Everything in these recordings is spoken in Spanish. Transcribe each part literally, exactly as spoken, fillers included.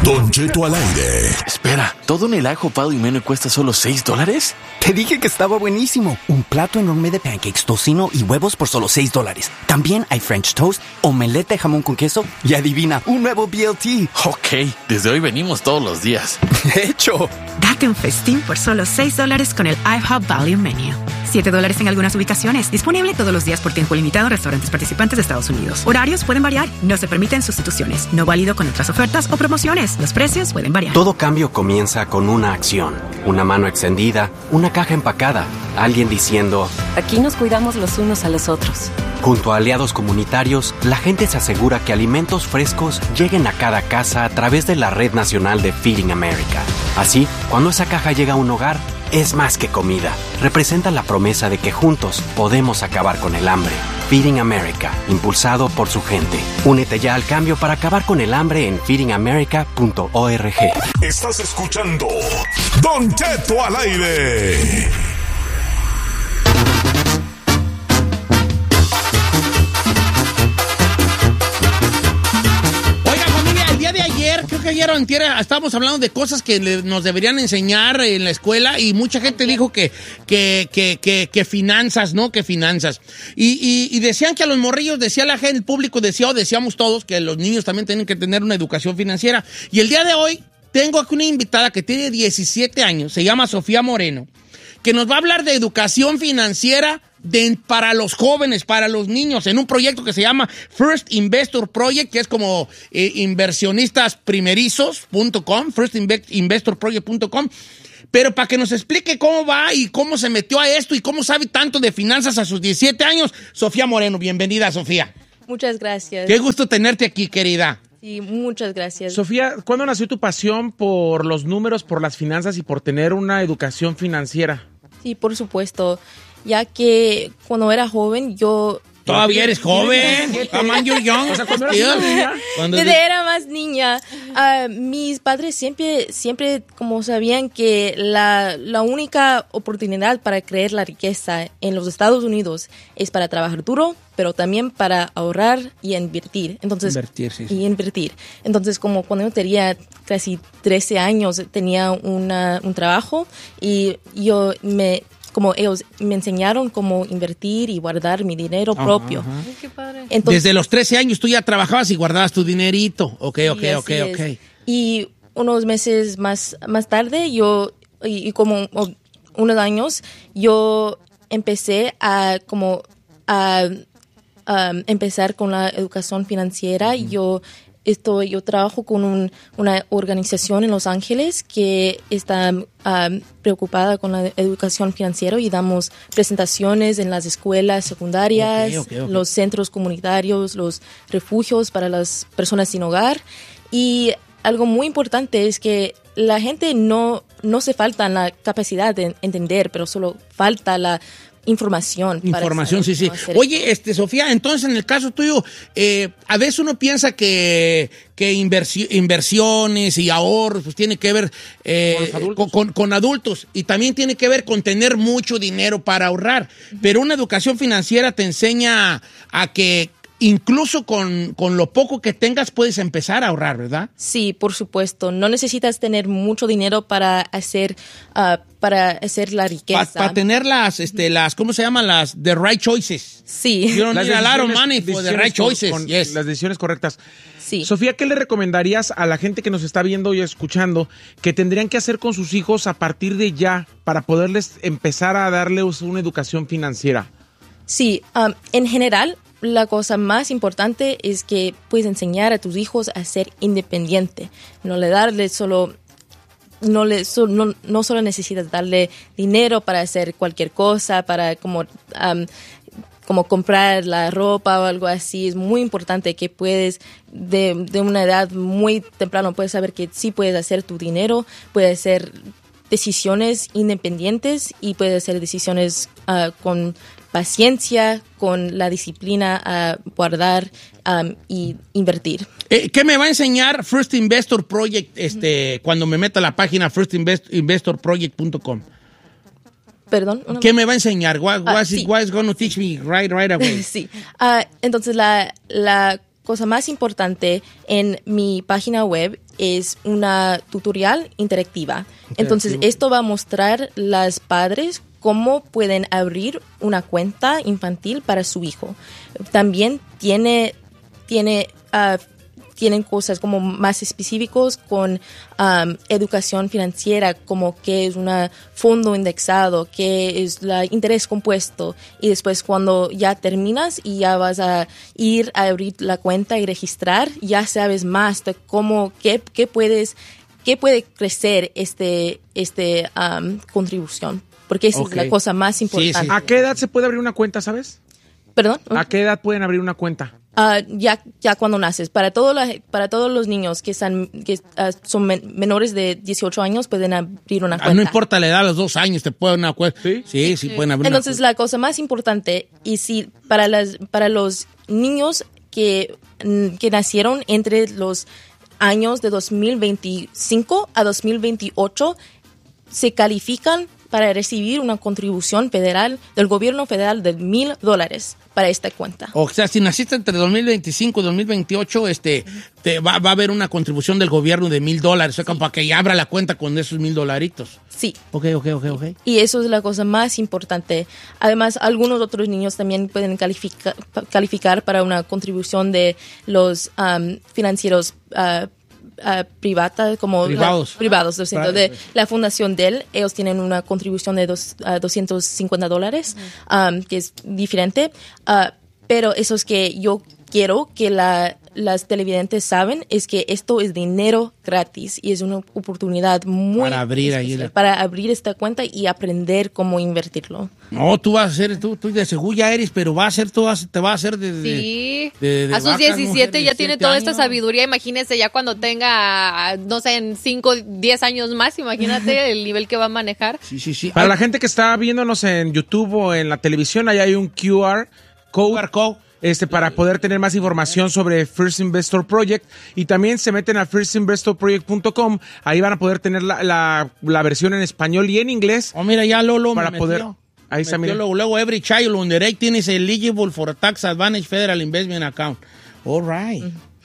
Don Cheto al aire. Espera, ¿todo en el Ajo Value Menu cuesta solo seis dólares? Te dije que estaba buenísimo. Un plato enorme de pancakes, tocino y huevos por solo seis dólares. También hay French toast, omelette de jamón con queso y adivina, un nuevo B L T. Ok, desde hoy venimos todos los días. De hecho. Date un festín por solo seis dólares con el IHOP Value Menu. siete dólares en algunas ubicaciones. Disponible todos los días por tiempo limitado en restaurantes participantes de Estados Unidos. Horarios pueden variar. No se permiten sustituciones. No válido con otras ofertas o promociones. Los precios pueden variar. Todo cambio comienza con una acción. Una mano extendida, una caja empacada, alguien diciendo: aquí nos cuidamos los unos a los otros. Junto a aliados comunitarios, la gente se asegura que alimentos frescos lleguen a cada casa a través de la Red Nacional de Feeding America. Así, cuando esa caja llega a un hogar, es más que comida. Representa la promesa de que juntos podemos acabar con el hambre. Feeding America, impulsado por su gente. Únete ya al cambio para acabar con el hambre en feeding america punto org. Estás escuchando Don Cheto al aire. De ayer, creo que ayer o antier estábamos hablando de cosas que le, nos deberían enseñar en la escuela y mucha gente dijo que, que, que, que, que finanzas, ¿no? Que finanzas. Y, y, y decían que a los morrillos, decía la gente, el público decía, o decíamos todos, que los niños también tienen que tener una educación financiera. Y el día de hoy tengo aquí una invitada que tiene diecisiete años, se llama Sofía Moreno, que nos va a hablar de educación financiera De, para los jóvenes, para los niños, en un proyecto que se llama First Investor Project, que es como eh, inversionistas primerizos punto com, first investor project punto com. Pero para que nos explique cómo va y cómo se metió a esto y cómo sabe tanto de finanzas a sus diecisiete años, Sofía Moreno. Bienvenida, Sofía. Muchas gracias. Qué gusto tenerte aquí, querida. Sí, muchas gracias. Sofía, ¿cuándo nació tu pasión por los números, por las finanzas y por tener una educación financiera? Sí, por supuesto. Ya que cuando era joven, yo... ¿Todavía eres joven? Come on, you're young. O sea, cuando eras niña. Cuando Desde era más niña. Uh, mis padres siempre, siempre como sabían que la, la única oportunidad para crear la riqueza en los Estados Unidos es para trabajar duro, pero también para ahorrar y invertir. Entonces, invertir, sí, sí. Y invertir. Entonces, como cuando yo tenía casi trece años, tenía una, un trabajo y yo me... como ellos me enseñaron cómo invertir y guardar mi dinero ajá, propio. Ajá. Ay, qué padre. Entonces, desde los trece años tú ya trabajabas y guardabas tu dinerito. Ok, ok, sí, ok, ok. Es. Y unos meses más, más tarde, yo, y, y como unos años, yo empecé a como a, a empezar con la educación financiera. Uh-huh. Yo Esto, yo trabajo con un, una organización en Los Ángeles que está um, preocupada con la educación financiera y damos presentaciones en las escuelas secundarias, okay, okay, okay. los centros comunitarios, los refugios para las personas sin hogar. Y algo muy importante es que la gente no, no se falta la capacidad de entender, pero solo falta la información. Información, sí, sí. Oye, este, Sofía, entonces en el caso tuyo, eh, a veces uno piensa que, que inversio, inversiones y ahorros, pues tiene que ver eh, con, adultos. Con, con adultos y también tiene que ver con tener mucho dinero para ahorrar. Uh-huh. Pero una educación financiera te enseña a que incluso con, con lo poco que tengas puedes empezar a ahorrar, ¿verdad? Sí, por supuesto. No necesitas tener mucho dinero para hacer, uh, para hacer la riqueza. Para pa tener las, este, las, ¿cómo se llaman? Las the right choices. Sí. You don't need a lot of money for the right choices. Con, con yes. Las decisiones correctas. Sí. Sofía, ¿qué le recomendarías a la gente que nos está viendo y escuchando que tendrían que hacer con sus hijos a partir de ya para poderles empezar a darles una educación financiera? Sí, um, en general, la cosa más importante es que puedes enseñar a tus hijos a ser independiente. No le darle solo, no le, so, no, no solo necesitas darle dinero para hacer cualquier cosa, para como, um, como comprar la ropa o algo así. Es muy importante que puedes, de, de una edad muy temprana, puedes saber que sí puedes hacer tu dinero, puedes hacer decisiones independientes y puedes hacer decisiones uh, con paciencia, con la disciplina a guardar um, y invertir. Eh, ¿Qué me va a enseñar First Investor Project este, uh-huh. cuando me meta a la página first investor project punto com? Perdón. ¿Qué me va a enseñar? What, uh, what's sí. it, what is going to teach me right, right away? Sí. Uh, entonces, la, la cosa más importante en mi página web es una tutorial interactiva. Entonces, esto va a mostrar a los padres cómo pueden abrir una cuenta infantil para su hijo. También tiene, tiene, uh, tienen cosas como más específicos con um, educación financiera, como qué es un fondo indexado, qué es el interés compuesto. Y después cuando ya terminas y ya vas a ir a abrir la cuenta y registrar, ya sabes más de cómo, qué, qué puedes, qué puede crecer este, este um, contribución. Porque esa okay. es la cosa más importante. Sí, sí. ¿A qué edad se puede abrir una cuenta, sabes? ¿Perdón? ¿A qué edad pueden abrir una cuenta? Uh, ya, ya cuando naces. Para, todo la, para todos los niños que, están, que uh, son men- menores de dieciocho años pueden abrir una cuenta. Ah, no importa la edad, a los dos años te pueden abrir una cuenta. ¿Sí? Sí, sí, sí pueden abrir Entonces, una la cosa más importante, y si para, las, para los niños que, que nacieron entre los años de dos mil veinticinco a dos mil veintiocho, se califican para recibir una contribución federal del gobierno federal de mil dólares para esta cuenta. O sea, si naciste entre dos mil veinticinco y dos mil veintiocho, este, te va, va a haber una contribución del gobierno de mil dólares, o sea, sí. para que abra la cuenta con esos mil dolaritos. Sí. Ok, ok, ok, ok. Y eso es la cosa más importante. Además, algunos otros niños también pueden calificar, calificar para una contribución de los um, financieros uh, Uh, privada, como privados, la, privados lo siento, de la fundación de él. Ellos tienen una contribución de dos, uh, doscientos cincuenta dólares, um, que es diferente, uh, pero eso es que yo quiero que la, las televidentes saben es que esto es dinero gratis y es una oportunidad muy para abrir ahí la... para abrir esta cuenta y aprender cómo invertirlo. No, tú vas a ser, tú, tú de seguro ya eres, pero va a ser, tú vas, te va a hacer de, sí. de, de, de a sus vacas, diecisiete mujer, ya tiene toda años. Esta sabiduría. Imagínese ya cuando tenga, no sé, en cinco, diez años más, imagínate el nivel que va a manejar. Sí, sí, sí. Para Ay. la gente que está viéndonos en YouTube o en la televisión, ahí hay un Q R code. Q R code. Este, para poder tener más información sobre First Investor Project, y también se meten a first investor project punto com, ahí van a poder tener la, la, la versión en español y en inglés. Oh, mira, ya Lolo para me poder, metió. Ahí está, mira. Luego, luego, every child under eighteen is eligible for a tax advantage federal investment account. All right.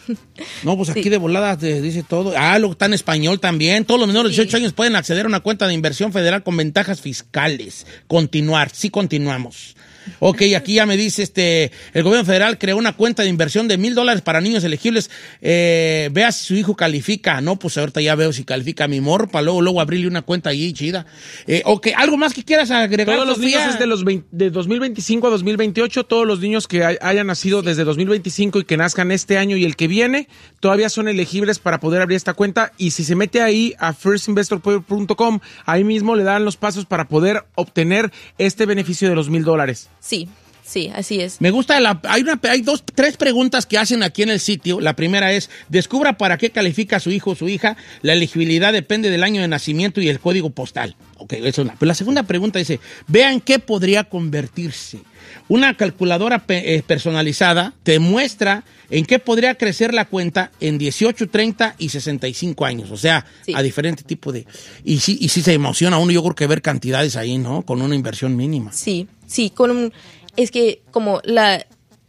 No, pues aquí sí. de volada te dice todo. Ah, lo está en español también. Todos los menores de dieciocho sí. años pueden acceder a una cuenta de inversión federal con ventajas fiscales. Continuar, sí continuamos. Ok, aquí ya me dice, este, el gobierno federal creó una cuenta de inversión de mil dólares para niños elegibles. Eh, vea si su hijo califica. No, pues ahorita ya veo si califica mi morro, para luego, luego abrirle una cuenta allí chida. Eh, ok, ¿algo más que quieras agregar? Todos los niños desde los veinte, de dos mil veinticinco a dos mil veintiocho, todos los niños que hay, hayan nacido desde dos mil veinticinco y que nazcan este año y el que viene, todavía son elegibles para poder abrir esta cuenta. Y si se mete ahí a first investor project punto com, ahí mismo le dan los pasos para poder obtener este beneficio de los mil dólares. Sí, sí, así es. Me gusta, la, hay, una, hay dos, tres preguntas que hacen aquí en el sitio. La primera es, descubra para qué califica su hijo o su hija. La elegibilidad depende del año de nacimiento y el código postal. Ok, eso es una. Pero la segunda pregunta dice, vean qué podría convertirse. Una calculadora pe- eh, personalizada te muestra en qué podría crecer la cuenta en dieciocho, treinta y sesenta y cinco años. O sea, sí. a diferente tipo de... Y sí, y sí se emociona uno, yo creo que ver cantidades ahí, ¿no? Con una inversión mínima. Sí, sí, con un... Es que como la...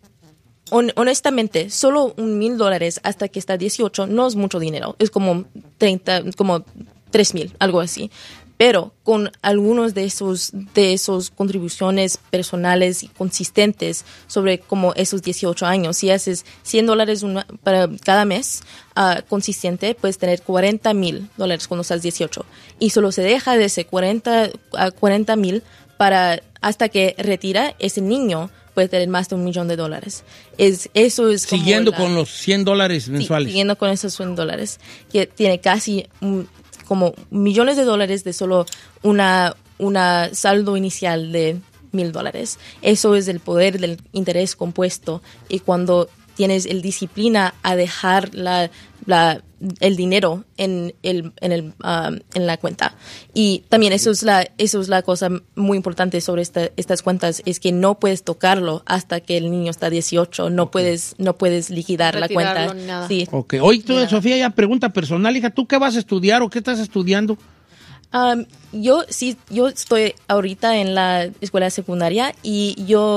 On, honestamente, solo un mil dólares hasta que está dieciocho no es mucho dinero. Es como treinta, como tres mil, algo así. Pero con algunos de esos, de esos contribuciones personales y consistentes sobre como esos dieciocho años, si haces cien dólares una, para cada mes uh, consistente, puedes tener cuarenta mil dólares cuando estás dieciocho. Y solo se deja de ese cuarenta a cuarenta mil para hasta que retira ese niño puede tener más de un millón de dólares. Es, eso es como Siguiendo la, con los cien dólares mensuales. Sí, siguiendo con esos cien dólares, que tiene casi un, como millones de dólares de solo una, una saldo inicial de mil dólares. Eso es el poder del interés compuesto. Y cuando tienes el disciplina a dejar la, la, el dinero en, el, en, el, um, en la cuenta. Y también eso es la, eso es la cosa muy importante sobre esta, estas cuentas, es que no puedes tocarlo hasta que el niño está dieciocho. No, okay. puedes, no puedes liquidar Retirarlo la cuenta. Nada. Sí. Okay. Oye, tú, Sofía, ya pregunta personal, hija, ¿tú qué vas a estudiar o qué estás estudiando? Um, yo sí, yo estoy ahorita en la escuela secundaria y yo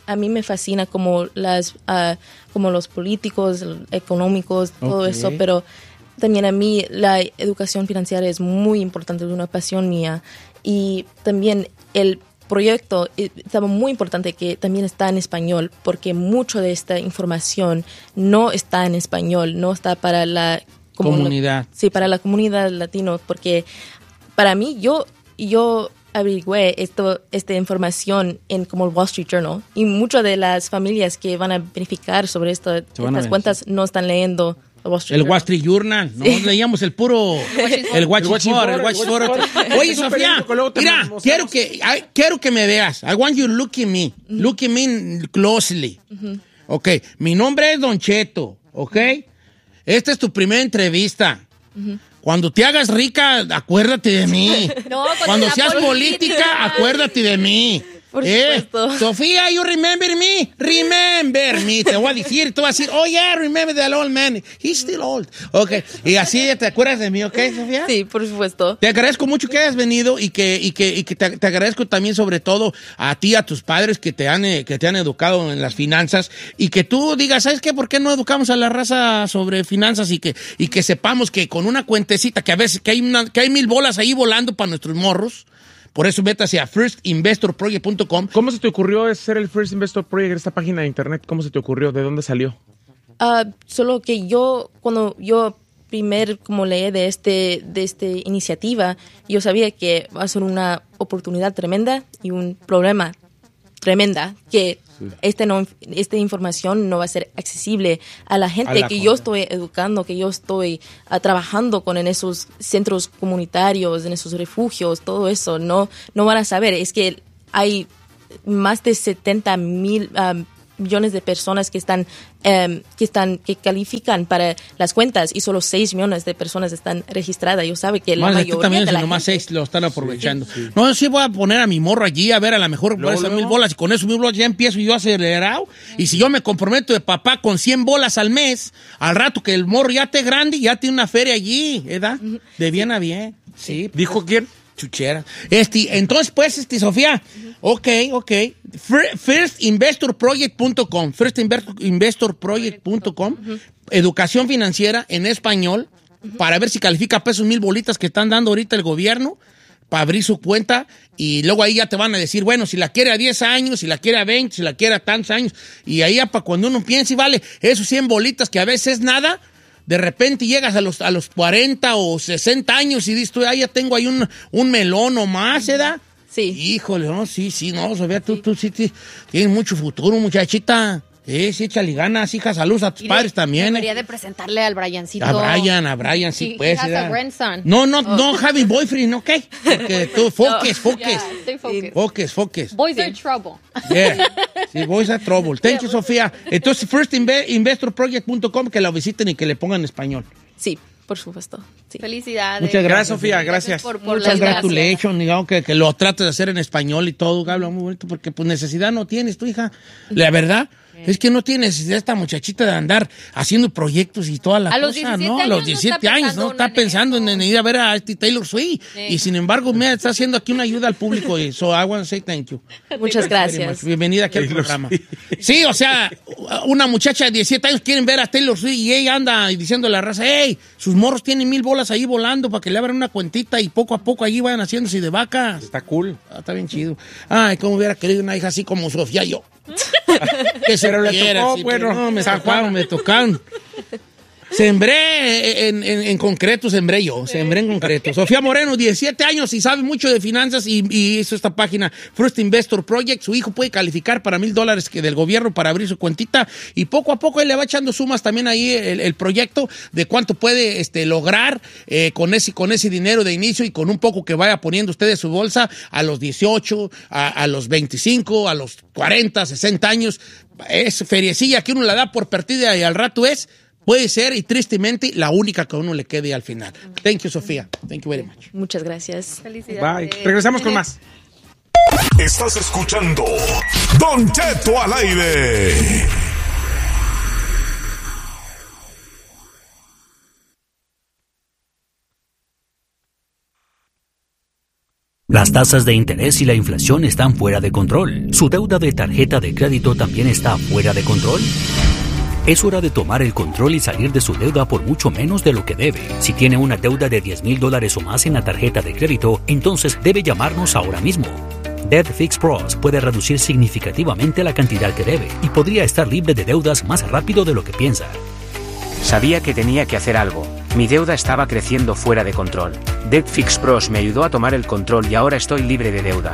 a mí me fascina como las uh, como los políticos, económicos, todo Okay. eso, pero también a mí la educación financiera es muy importante, es una pasión mía. Y también el proyecto estaba muy importante que también está en español, porque mucho de esta información no está en español, no está para la como comunidad. La, sí, para la comunidad latino, porque para mí yo yo averigüé esto esta información en como el Wall Street Journal, y muchas de las familias que van a beneficiar sobre esto, estas cuentas no están leyendo el Wall Street El Journal. Wall Street Journal, no sí. leíamos el puro, el Washington, el Washington. Oye, Sofía, mira, quiero que, I, quiero que me veas. I want you to look at me, uh-huh. look at me closely. Uh-huh. Ok, mi nombre es Don Cheto, ok. Esta es tu primera entrevista. Uh-huh. Cuando te hagas rica, acuérdate de mí. No, cuando seas política, política, acuérdate de mí. Por eh, supuesto. Sofía, you remember me? Remember me. Te voy a decir, te voy a decir, oh yeah, remember the old man. He's still old. Ok, y así te acuerdas de mí, ¿ok, Sofía? Sí, por supuesto. Te agradezco mucho que hayas venido y que, y que, y que te, te agradezco también sobre todo a ti, a tus padres que te han, que te han educado en las finanzas, y que tú digas, ¿sabes qué? ¿Por qué no educamos a la raza sobre finanzas? Y que, y que sepamos que con una cuentecita, que a veces que hay, una, que hay mil bolas ahí volando para nuestros morros. Por eso vete hacia first investor project punto com. ¿Cómo se te ocurrió ser el First Investor Project en esta página de internet? ¿Cómo se te ocurrió? ¿De dónde salió? Uh, solo que yo, cuando yo primer como leí de este de esta iniciativa, yo sabía que va a ser una oportunidad tremenda y un problema tremenda, que sí. este no, esta información no va a ser accesible a la gente a la que comunidad. Yo estoy educando, que yo estoy uh, trabajando con en esos centros comunitarios, en esos refugios, todo eso, no, no van a saber. Es que hay más de setenta mil um, millones de personas que están, um, que están, que califican para las cuentas, y solo seis millones de personas están registradas. Yo sabe que la más mayoría también, de la nomás gente... seis lo están aprovechando. Sí, sí. No, yo sí voy a poner a mi morro allí, a ver, a lo mejor por esas mil bolas, y con esos mil bolas ya empiezo yo acelerado, y si yo me comprometo de papá con cien bolas al mes, al rato que el morro ya esté grande, ya tiene una feria allí, ¿verdad? De bien a bien. Sí. ¿Dijo quién? Chuchera. Este, entonces, pues, este, Sofía, uh-huh. ok, ok. first investor project punto com, first investor project punto com, uh-huh. educación financiera en español, uh-huh. para ver si califica para esos mil bolitas que están dando ahorita el gobierno, para abrir su cuenta, y luego ahí ya te van a decir, bueno, si la quiere a diez años, si la quiere a veinte, si la quiere a tantos años, y ahí ya para cuando uno piense, vale, esos cien bolitas que a veces es nada, de repente llegas a los, a los cuarenta o sesenta años y dices tú, ah, ya tengo ahí un, un melón o más, ¿verdad? Sí. Híjole, no, sí, sí, no, Sofía, tú, sí. tú sí, sí tienes mucho futuro, muchachita. Sí, sí, échale ganas, hija, saludos a tus padres también. Debería eh. de presentarle al Briancito. A Brian, a Brian, sí, he, pues. He has a grandson. No, no, oh. no, having boyfriend, ¿ok? Porque tú, focus, focus. Yeah, stay focused. Focus, focus. Boys are trouble. Yeah, sí, boys are trouble. Thank you, Sofía. Entonces, first investor project punto com, que la visiten y que le pongan en español. Sí, por supuesto. Sí. Felicidades. Muchas gracias, Sofía, gracias. Por, por Muchas congratulations, digamos que, que lo trates de hacer en español y todo, habla muy bonito, porque pues necesidad no tienes tu hija. La verdad. Es que no tiene necesidad esta muchachita de andar haciendo proyectos y toda la a cosa, ¿no? A los diecisiete años, ¿no? Está pensando en, en ir a ver a este Taylor Swift. Sí. Y sin embargo, me está haciendo aquí una ayuda al público. Y so I want to say thank you. Muchas gracias. Bienvenida aquí al programa. Sí, o sea, una muchacha de diecisiete años quieren ver a Taylor Swift y ella anda diciendo a la raza, hey, sus morros tienen mil bolas ahí volando para que le abran una cuentita y poco a poco allí vayan haciéndose de vacas. Está cool. Ah, está bien chido. Ay, cómo hubiera querido una hija así como Sofía yo. Que se pero le quiera, tocó, sí, bueno, no, me tocaron, me tocaron. Sembré en, en, en concreto, sembré yo, sembré en concreto. Sofía Moreno, diecisiete años y sabe mucho de finanzas y, y hizo esta página First Investor Project. Su hijo puede calificar para mil dólares que del gobierno para abrir su cuentita y poco a poco él le va echando sumas también ahí el, el proyecto de cuánto puede este, lograr eh, con, ese, con ese dinero de inicio y con un poco que vaya poniendo usted de su bolsa a los dieciocho, a, a los veinticinco, a los cuarenta, sesenta años. Es feriecilla que uno la da por partida y al rato es... Puede ser, y tristemente, la única que a uno le quede al final. Thank you, Sofía. Thank you very much. Muchas gracias. Felicidades. Bye. Regresamos con más. Estás escuchando Don Cheto al aire. Las tasas de interés y la inflación están fuera de control. ¿Su deuda de tarjeta de crédito también está fuera de control? Es hora de tomar el control y salir de su deuda por mucho menos de lo que debe. Si tiene una deuda de diez mil dólares o más en la tarjeta de crédito, entonces debe llamarnos ahora mismo. Debt Fix Pros puede reducir significativamente la cantidad que debe y podría estar libre de deudas más rápido de lo que piensa. Sabía que tenía que hacer algo. Mi deuda estaba creciendo fuera de control. Debt Fix Pros me ayudó a tomar el control y ahora estoy libre de deuda.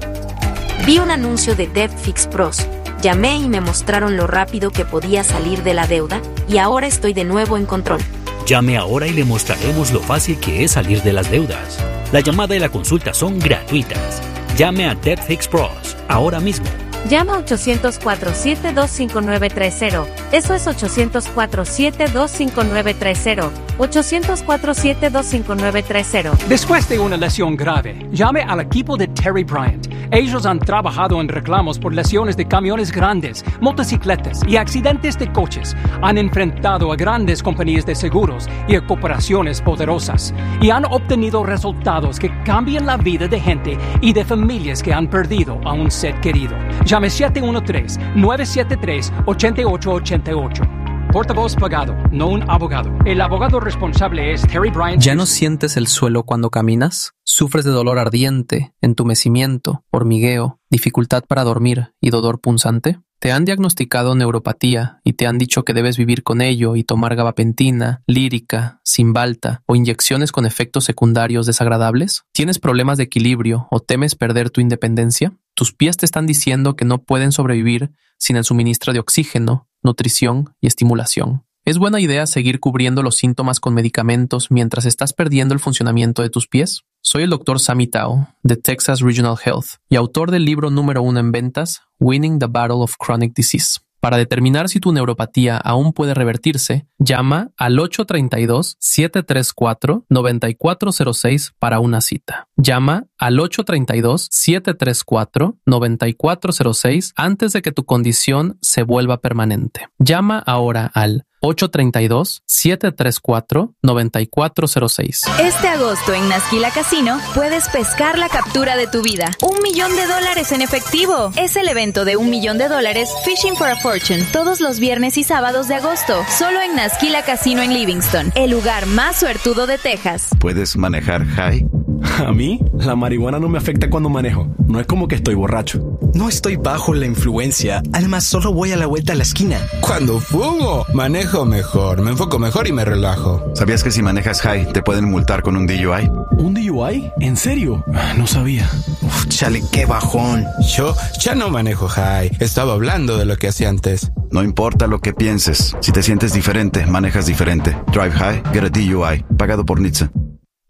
Vi un anuncio de Debt Fix Pros. Llamé y me mostraron lo rápido que podía salir de la deuda y ahora estoy de nuevo en control. Llame ahora y le mostraremos lo fácil que es salir de las deudas. La llamada y la consulta son gratuitas. Llame a Debt Fix Pros ahora mismo. Llama ochocientos cuatro, siete dos cinco nueve tres cero. Eso es ochocientos cuatro, siete dos cinco nueve tres cero. ochocientos cuatro, siete dos cinco nueve tres cero. Después de una lesión grave, llame al equipo de Terry Bryant. Ellos han trabajado en reclamos por lesiones de camiones grandes, motocicletas y accidentes de coches. Han enfrentado a grandes compañías de seguros y a corporaciones poderosas. Y han obtenido resultados que cambian la vida de gente y de familias que han perdido a un ser querido. Llame siete uno tres, nueve siete tres, ocho ocho ocho ocho. Portavoz pagado, no un abogado. El abogado responsable es Terry Bryant. ¿Ya no sientes el suelo cuando caminas? ¿Sufres de dolor ardiente, entumecimiento, hormigueo, dificultad para dormir y dolor punzante? ¿Te han diagnosticado neuropatía y te han dicho que debes vivir con ello y tomar gabapentina, lírica, Cymbalta o inyecciones con efectos secundarios desagradables? ¿Tienes problemas de equilibrio o temes perder tu independencia? ¿Tus pies te están diciendo que no pueden sobrevivir sin el suministro de oxígeno, nutrición y estimulación? ¿Es buena idea seguir cubriendo los síntomas con medicamentos mientras estás perdiendo el funcionamiento de tus pies? Soy el doctor Sammy Tao, de Texas Regional Health, y autor del libro número uno en ventas, Winning the Battle of Chronic Disease. Para determinar si tu neuropatía aún puede revertirse, llama al ocho tres dos, siete tres cuatro, nueve cuatro cero seis para una cita. Llama al ocho tres dos, siete tres cuatro, nueve cuatro cero seis antes de que tu condición se vuelva permanente. Llama ahora al ocho tres dos, siete tres cuatro, nueve cuatro cero seis. Este agosto en Nasquila Casino puedes pescar la captura de tu vida. Un millón de dólares en efectivo. Es el evento de un millón de dólares Fishing for a Fortune todos los viernes y sábados de agosto. Solo en Nasquila Casino en Livingston, el lugar más suertudo de Texas. ¿Puedes manejar high? A mí, la marihuana no me afecta cuando manejo. No es como que estoy borracho. No estoy bajo la influencia. Además, solo voy a la vuelta a la esquina. Cuando fumo, manejo mejor, me enfoco mejor y me relajo. ¿Sabías que si manejas high te pueden multar con un D U I? ¿Un D U I? ¿En serio? No sabía. Uf, chale, qué bajón. Yo ya no manejo high. Estaba hablando de lo que hacía antes. No importa lo que pienses. Si te sientes diferente, manejas diferente. Drive high, get a D U I. Pagado por N H T S A.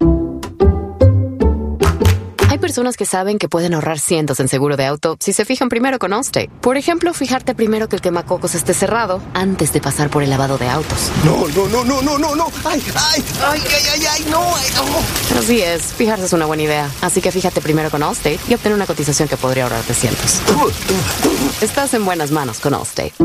Hay personas que saben que pueden ahorrar cientos en seguro de auto si se fijan primero con Allstate. Por ejemplo, fijarte primero que el quemacocos esté cerrado antes de pasar por el lavado de autos. No, no, no, no, no, no, no. Ay, ay, ay, ay, ay, ay, no, ay, no. Así es, fijarse es una buena idea. Así que fíjate primero con Allstate y obtén una cotización que podría ahorrarte cientos. Estás en buenas manos con Allstate.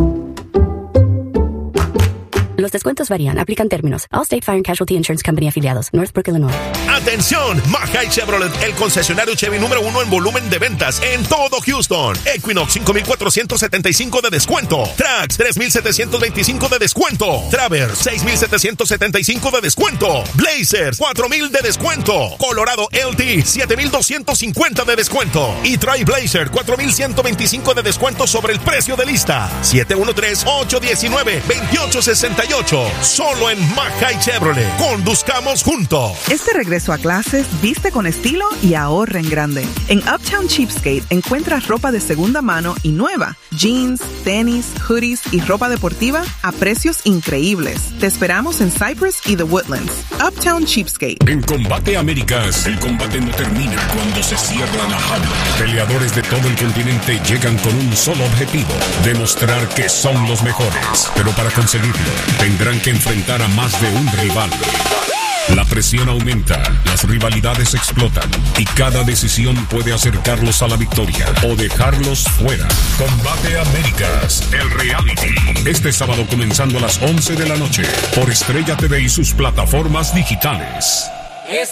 Los descuentos varían. Aplican términos. Allstate Fire and Casualty Insurance Company afiliados. Northbrook, Illinois. ¡Atención! Mackay Chevrolet, el concesionario Chevy número uno en volumen de ventas en todo Houston. Equinox, cinco mil cuatrocientos setenta y cinco de descuento. Trax, tres mil setecientos veinticinco de descuento. Traverse, seis mil setecientos setenta y cinco de descuento. Blazers, cuatro mil de descuento. Colorado L T, siete mil doscientos cincuenta de descuento. Y Trailblazer, cuatro mil ciento veinticinco de descuento sobre el precio de lista. siete uno tres, ocho uno nueve, dos ocho seis ocho. Solo en Mackay Chevrolet. Conduzcamos juntos. Este regreso a clases, viste con estilo y ahorra en grande. En Uptown Cheapskate encuentras ropa de segunda mano y nueva. Jeans, tenis, hoodies y ropa deportiva a precios increíbles. Te esperamos en Cypress y The Woodlands. Uptown Cheapskate. En Combate Américas, el combate no termina cuando se cierra la jaula. Peleadores de todo el continente llegan con un solo objetivo: demostrar que son los mejores. Pero para conseguirlo, tendrán que enfrentar a más de un rival. La presión aumenta, las rivalidades explotan y cada decisión puede acercarlos a la victoria o dejarlos fuera. Combate Américas, el reality. Este sábado comenzando a las once de la noche por Estrella T V y sus plataformas digitales.